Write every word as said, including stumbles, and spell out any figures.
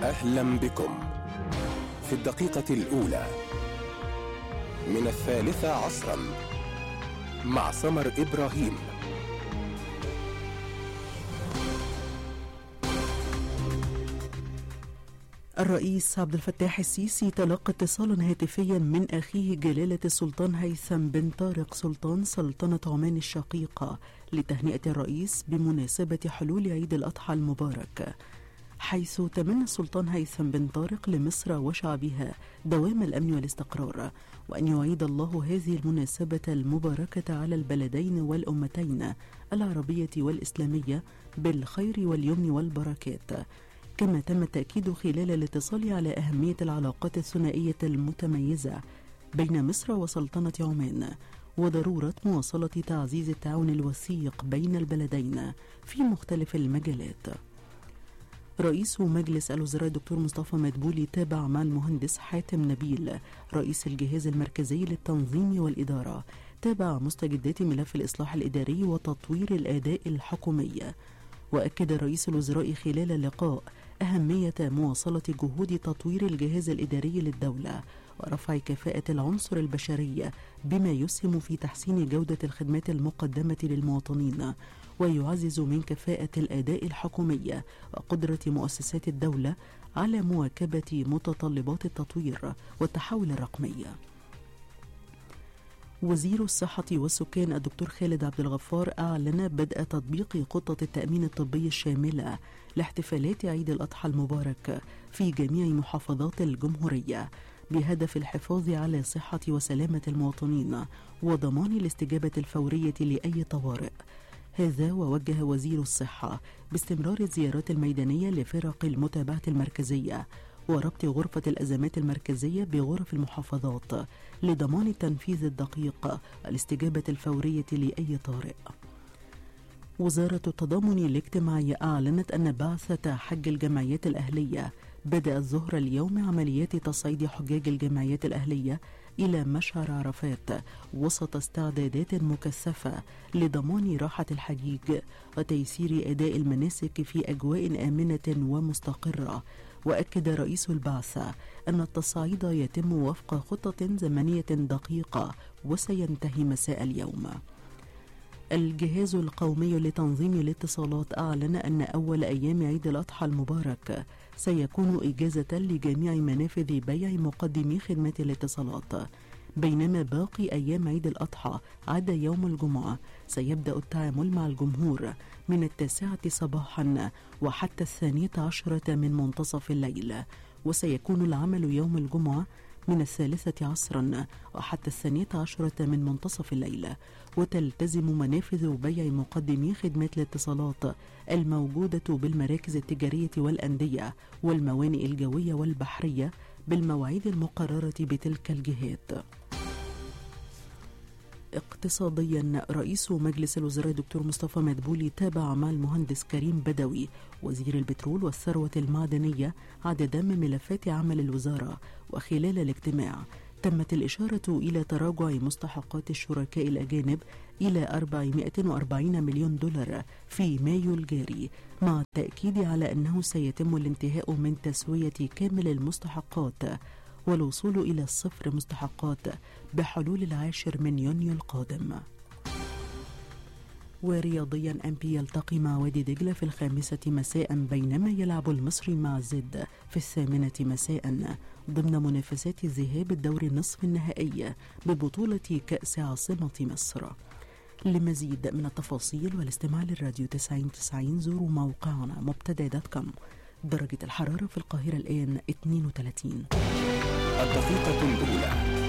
أهلا بكم في الدقيقة الأولى من الثالثة عصرا مع سمر إبراهيم. الرئيس عبد الفتاح السيسي تلقى اتصالا هاتفيا من أخيه جلالة السلطان هيثم بن طارق سلطان سلطنة عمان الشقيقة لتهنئة الرئيس بمناسبة حلول عيد الأضحى المبارك، حيث تمنى السلطان هيثم بن طارق لمصر وشعبها دوام الأمن والاستقرار، وأن يعيد الله هذه المناسبة المباركة على البلدين والأمتين العربية والإسلامية بالخير واليمن والبركات. كما تم التأكيد خلال الاتصال على أهمية العلاقات الثنائية المتميزة بين مصر وسلطنة عمان، وضرورة مواصلة تعزيز التعاون الوثيق بين البلدين في مختلف المجالات. رئيس مجلس الوزراء الدكتور مصطفى مدبولي تابع مع المهندس حاتم نبيل رئيس الجهاز المركزي للتنظيم والإدارة تابع مستجدات ملف الإصلاح الإداري وتطوير الأداء الحكومي. وأكد رئيس الوزراء خلال اللقاء أهمية مواصلة جهود تطوير الجهاز الإداري للدولة ورفع كفاءة العنصر البشري بما يسهم في تحسين جودة الخدمات المقدمة للمواطنين ويعزز من كفاءة الأداء الحكومي وقدرة مؤسسات الدولة على مواكبة متطلبات التطوير والتحول الرقمي. وزير الصحة والسكان الدكتور خالد عبد الغفار أعلن بدء تطبيق خطة التأمين الطبي الشاملة لاحتفالات عيد الأضحى المبارك في جميع محافظات الجمهورية بهدف الحفاظ على صحة وسلامة المواطنين وضمان الاستجابة الفورية لأي طوارئ. هذا ووجه وزير الصحة باستمرار الزيارات الميدانية لفرق المتابعة المركزية وربط غرفة الأزمات المركزية بغرف المحافظات لضمان التنفيذ الدقيق والاستجابة الفورية لأي طارئ. وزارة التضامن الاجتماعي أعلنت أن بعثة حج الجمعيات الأهلية بدأت ظهر اليوم عمليات تصعيد حجاج الجمعيات الأهلية إلى مشعر عرفات وسط استعدادات مكثفة لضمان راحة الحجيج وتيسير أداء المناسك في أجواء آمنة ومستقرة. وأكد رئيس البعثة أن التصعيد يتم وفق خطة زمنية دقيقة وسينتهي مساء اليوم. الجهاز القومي لتنظيم الاتصالات أعلن أن أول أيام عيد الأضحى المبارك سيكون إجازة لجميع منافذ بيع مقدمي خدمات الاتصالات، بينما باقي أيام عيد الأضحى عدا يوم الجمعة سيبدأ التعامل مع الجمهور من التاسعة صباحا وحتى الثانية عشرة من منتصف الليل، وسيكون العمل يوم الجمعة من الثالثة عصرا وحتى الثانية عشرة من منتصف الليل. وتلتزم منافذ بيع مقدمي خدمات الاتصالات الموجودة بالمراكز التجارية والأندية والموانئ الجوية والبحرية بالمواعيد المقررة بتلك الجهات. اقتصاديا، رئيس مجلس الوزراء دكتور مصطفى مدبولي تابع مع المهندس كريم بدوي وزير البترول والثروة المعدنية عددا من ملفات عمل الوزارة. وخلال الاجتماع تمت الإشارة إلى تراجع مستحقات الشركاء الأجانب إلى أربعمائة وأربعين مليون دولار في مايو الجاري، مع التأكيد على أنه سيتم الانتهاء من تسوية كامل المستحقات والوصول إلى الصفر مستحقات بحلول العاشر من يونيو القادم. ورياضيا أمبي يلتقي مع وادي دجلة في الخامسة مساء بينما يلعب المصري مع زد في الثامنة مساء ضمن منافسات الذهاب الدور النصف النهائي ببطولة كأس عاصمة مصر. لمزيد من التفاصيل والاستماع للراديو تسعين تسعين زوروا موقعنا مبتدأ دوت كوم. درجة الحرارة في القاهرة الآن اثنين وثلاثين. الدقيقة الأولى